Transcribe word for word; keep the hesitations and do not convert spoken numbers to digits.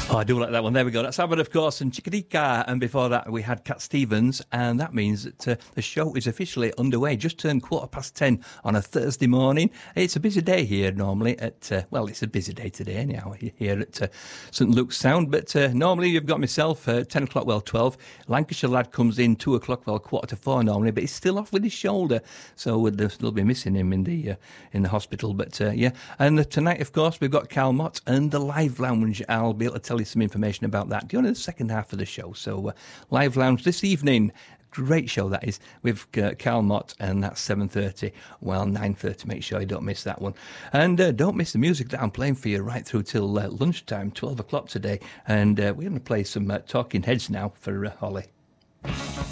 Oh, I do like that one. There we go. That's Abbott, of course, and Chickadee. And before that, we had Cat Stevens. And that means that uh, the show is officially underway. Just turned quarter past ten on a Thursday morning. It's a busy day here normally at, uh, well, it's a busy day today anyhow, here at uh, St Luke's Sound. But uh, normally you've got myself, uh, ten o'clock, well, twelve. Lancashire lad comes in two o'clock, well, quarter to four normally, but he's still off with his shoulder. So we'll still be missing him in the uh, in the hospital. But uh, yeah, and uh, tonight, of course, we've got Cal Mott and the Live Lounge. I'll be able to tell you some information about that during the second half of the show. So uh, Live Lounge this evening, great show that is, with uh, Cal Mott, and that's seven thirty, well, nine thirty, make sure you don't miss that one. And uh, don't miss the music that I'm playing for you right through till uh, lunchtime, twelve o'clock today, and uh, we're going to play some uh, Talking Heads now for uh, Holly.